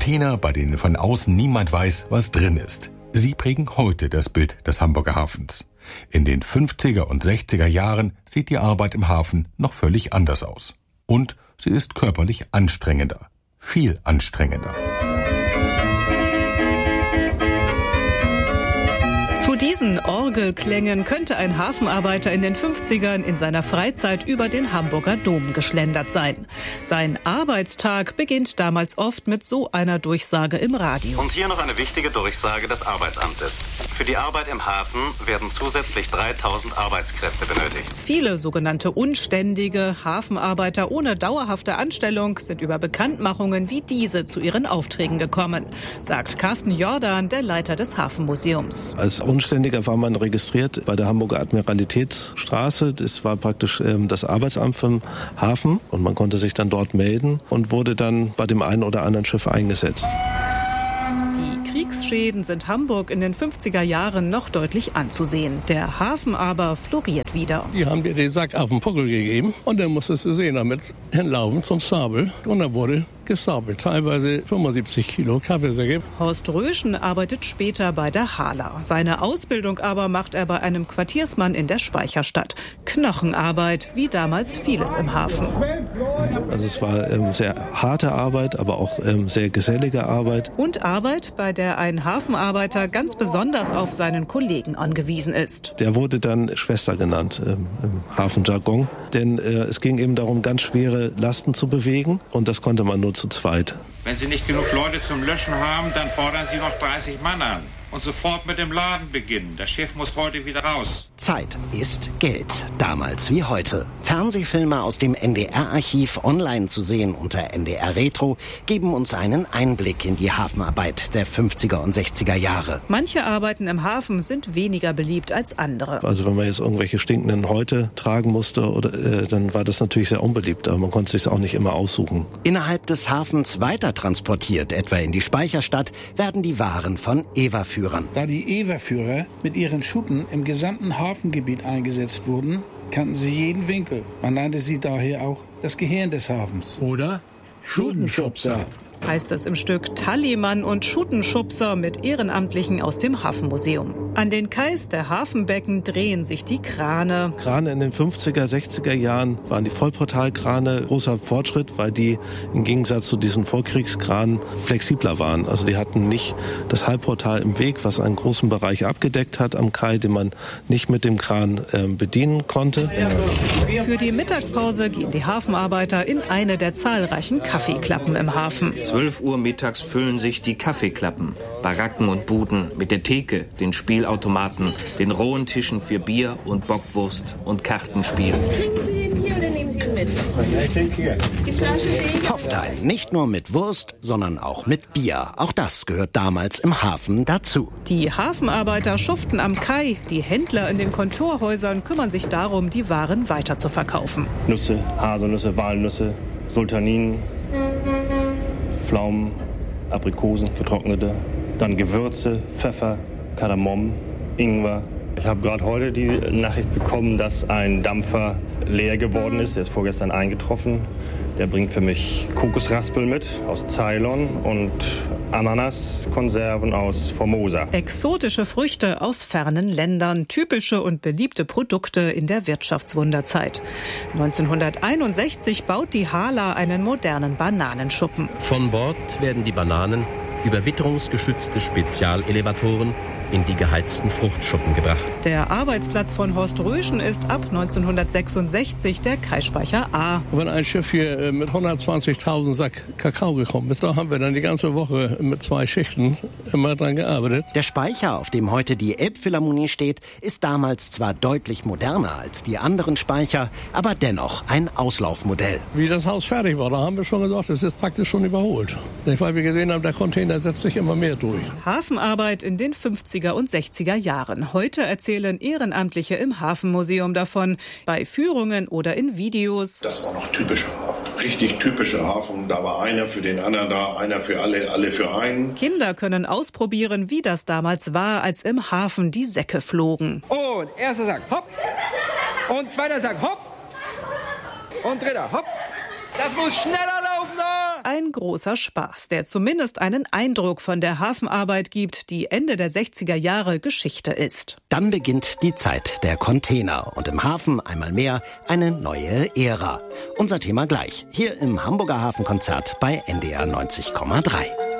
Container, bei denen von außen niemand weiß, was drin ist. Sie prägen heute das Bild des Hamburger Hafens. In den 50er und 60er Jahren sieht die Arbeit im Hafen noch völlig anders aus. Und sie ist körperlich anstrengender. Viel anstrengender. Zu diesen Orgelklängen könnte ein Hafenarbeiter in den 50ern in seiner Freizeit über den Hamburger Dom geschlendert sein. Sein Arbeitstag beginnt damals oft mit so einer Durchsage im Radio. Und hier noch eine wichtige Durchsage des Arbeitsamtes. Für die Arbeit im Hafen werden zusätzlich 3000 Arbeitskräfte benötigt. Viele sogenannte unständige Hafenarbeiter ohne dauerhafte Anstellung sind über Bekanntmachungen wie diese zu ihren Aufträgen gekommen, sagt Carsten Jordan, der Leiter des Hafenmuseums. Als Unständiger war man registriert bei der Hamburger Admiralitätsstraße. Das war praktisch das Arbeitsamt vom Hafen und man konnte sich dann dort melden und wurde dann bei dem einen oder anderen Schiff eingesetzt. Die Kriegsschäden sind Hamburg in den 50er Jahren noch deutlich anzusehen. Der Hafen aber floriert wieder. Die haben dir den Sack auf den Puckel gegeben und dann musstest du sehen, damit hinlaufen zum Stapel und dann wurde gestapelt, teilweise 75 Kilo Kaffeesäcke. Horst Röschen arbeitet später bei der Hala. Seine Ausbildung aber macht er bei einem Quartiersmann in der Speicherstadt. Knochenarbeit, wie damals vieles im Hafen. Also es war sehr harte Arbeit, aber auch sehr gesellige Arbeit. Und Arbeit, bei der ein Hafenarbeiter ganz besonders auf seinen Kollegen angewiesen ist. Der wurde dann Schwester genannt im Hafenjargon, denn es ging eben darum, ganz schwere Lasten zu bewegen und das konnte man nur zu zweit. Wenn Sie nicht genug Leute zum Löschen haben, dann fordern Sie noch 30 Mann an. Und sofort mit dem Laden beginnen. Das Schiff muss heute wieder raus. Zeit ist Geld. Damals wie heute. Fernsehfilme aus dem NDR-Archiv online zu sehen unter NDR Retro geben uns einen Einblick in die Hafenarbeit der 50er und 60er Jahre. Manche Arbeiten im Hafen sind weniger beliebt als andere. Also wenn man jetzt irgendwelche stinkenden Häute tragen musste, dann war das natürlich sehr unbeliebt. Aber man konnte es sich auch nicht immer aussuchen. Innerhalb des Hafens weiter transportiert, etwa in die Speicherstadt, werden die Waren von Ewa-Führern. Da die Ewa-Führer mit ihren Schuppen im gesamten Hafengebiet eingesetzt wurden, kannten sie jeden Winkel. Man nannte sie daher auch das Gehirn des Hafens. Oder Schutenschubser. Heißt es im Stück Tallymann und Schutenschubser mit Ehrenamtlichen aus dem Hafenmuseum. An den Kais der Hafenbecken drehen sich die Krane. Krane in den 50er, 60er Jahren waren die Vollportalkrane großer Fortschritt, weil die im Gegensatz zu diesen Vorkriegskranen flexibler waren. Also die hatten nicht das Halbportal im Weg, was einen großen Bereich abgedeckt hat am Kai, den man nicht mit dem Kran bedienen konnte. Für die Mittagspause gehen die Hafenarbeiter in eine der zahlreichen Kaffeeklappen im Hafen. 12 Uhr mittags füllen sich die Kaffeeklappen, Baracken und Buden mit der Theke, den Spielautomaten, den rohen Tischen für Bier und Bockwurst und Kartenspiel. Trinken Sie ihn hier oder nehmen Sie ihn mit? Die Flasche sehe ich. Pfofftein, nicht nur mit Wurst, sondern auch mit Bier. Auch das gehört damals im Hafen dazu. Die Hafenarbeiter schuften am Kai. Die Händler in den Kontorhäusern kümmern sich darum, die Waren weiter zu verkaufen. Nüsse, Haselnüsse, Walnüsse, Sultaninen, Pflaumen, Aprikosen, getrocknete, dann Gewürze, Pfeffer, Kardamom, Ingwer. Ich habe gerade heute die Nachricht bekommen, dass ein Dampfer leer geworden ist. Der ist vorgestern eingetroffen. Der bringt für mich Kokosraspeln mit aus Ceylon und Ananaskonserven aus Formosa. Exotische Früchte aus fernen Ländern, typische und beliebte Produkte in der Wirtschaftswunderzeit. 1961 baut die Hala einen modernen Bananenschuppen. Von Bord werden die Bananen über witterungsgeschützte Spezialelevatoren in die geheizten Fruchtschuppen gebracht. Der Arbeitsplatz von Horst Röschen ist ab 1966 der Kaispeicher A. Wenn ein Schiff hier mit 120.000 Sack Kakao gekommen ist, da haben wir dann die ganze Woche mit 2 Schichten immer dran gearbeitet. Der Speicher, auf dem heute die Elbphilharmonie steht, ist damals zwar deutlich moderner als die anderen Speicher, aber dennoch ein Auslaufmodell. Wie das Haus fertig war, da haben wir schon gesagt, es ist praktisch schon überholt. Weil wir gesehen haben, der Container setzt sich immer mehr durch. Hafenarbeit in den 50er und 60er Jahren. Heute erzählen Ehrenamtliche im Hafenmuseum davon, bei Führungen oder in Videos. Das war noch typischer Hafen. Richtig typischer Hafen. Da war einer für den anderen da, einer für alle, alle für einen. Kinder können ausprobieren, wie das damals war, als im Hafen die Säcke flogen. Und erster sagt hopp. Und zweiter sagt hopp. Und dritter hopp. Das muss schneller laufen da. Ein großer Spaß, der zumindest einen Eindruck von der Hafenarbeit gibt, die Ende der 60er Jahre Geschichte ist. Dann beginnt die Zeit der Container und im Hafen einmal mehr eine neue Ära. Unser Thema gleich, hier im Hamburger Hafenkonzert bei NDR 90,3.